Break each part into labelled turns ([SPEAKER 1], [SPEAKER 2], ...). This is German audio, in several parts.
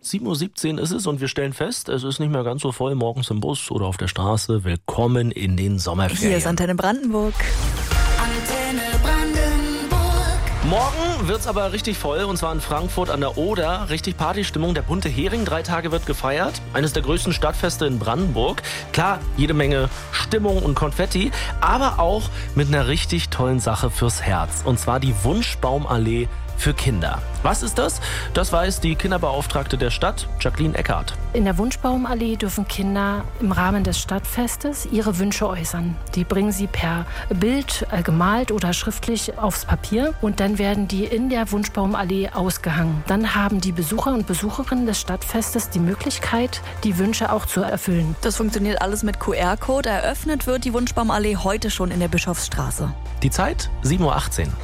[SPEAKER 1] 7:17 Uhr ist es und wir stellen fest, es ist nicht mehr ganz so voll morgens im Bus oder auf der Straße. Willkommen in den Sommerferien.
[SPEAKER 2] Hier ist Antenne Brandenburg.
[SPEAKER 3] Antenne Brandenburg.
[SPEAKER 1] Morgen wird's aber richtig voll, und zwar in Frankfurt an der Oder. Richtig Partystimmung. Der bunte Hering, 3 Tage wird gefeiert. Eines der größten Stadtfeste in Brandenburg. Klar, jede Menge Stimmung und Konfetti, aber auch mit einer richtig tollen Sache fürs Herz. Und zwar die Wunschbaumallee für Kinder. Was ist das? Das weiß die Kinderbeauftragte der Stadt, Jacqueline Eckhardt.
[SPEAKER 4] In der Wunschbaumallee dürfen Kinder im Rahmen des Stadtfestes ihre Wünsche äußern. Die bringen sie per Bild, gemalt oder schriftlich aufs Papier und dann werden die in der Wunschbaumallee ausgehangen. Dann haben die Besucher und Besucherinnen des Stadtfestes die Möglichkeit, die Wünsche auch zu erfüllen.
[SPEAKER 2] Das funktioniert alles mit QR-Code. Eröffnet wird die Wunschbaumallee heute schon in der Bischofsstraße.
[SPEAKER 1] Die Zeit 7:18 Uhr.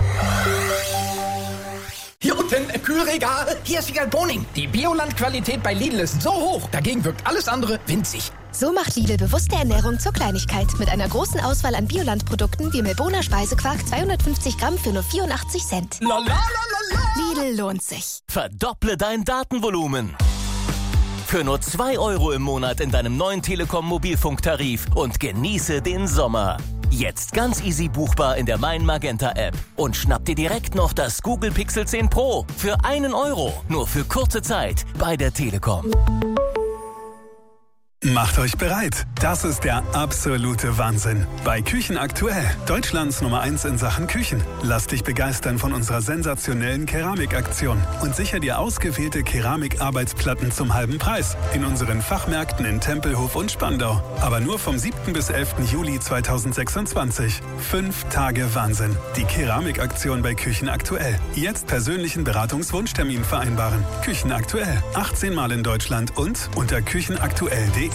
[SPEAKER 5] Hier unten im Kühlregal. Hier ist Wiegald Boning. Die Bioland-Qualität bei Lidl ist so hoch. Dagegen wirkt alles andere winzig.
[SPEAKER 6] So macht Lidl bewusste Ernährung zur Kleinigkeit. Mit einer großen Auswahl an Bioland-Produkten wie Melboner Speisequark 250 Gramm für nur 84 Cent.
[SPEAKER 5] La la la la la.
[SPEAKER 6] Lidl lohnt sich.
[SPEAKER 7] Verdopple dein Datenvolumen. Für nur 2 € im Monat in deinem neuen Telekom-Mobilfunktarif und genieße den Sommer. Jetzt ganz easy buchbar in der Mein Magenta App. Und schnapp dir direkt noch das Google Pixel 10 Pro für 1 €. Nur für kurze Zeit bei der Telekom.
[SPEAKER 8] Macht euch bereit. Das ist der absolute Wahnsinn. Bei Küchen aktuell, Deutschlands Nummer 1 in Sachen Küchen. Lass dich begeistern von unserer sensationellen Keramikaktion und sicher dir ausgewählte Keramikarbeitsplatten zum halben Preis in unseren Fachmärkten in Tempelhof und Spandau. Aber nur vom 7. bis 11. Juli 2026. 5 Tage Wahnsinn. Die Keramikaktion bei Küchen aktuell. Jetzt persönlichen Beratungswunschtermin vereinbaren. Küchen aktuell. 18 Mal in Deutschland und unter küchenaktuell.de.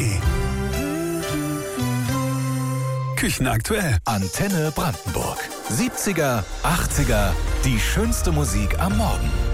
[SPEAKER 8] Küchen aktuell.
[SPEAKER 9] Antenne Brandenburg. 70er, 80er, die schönste Musik am Morgen.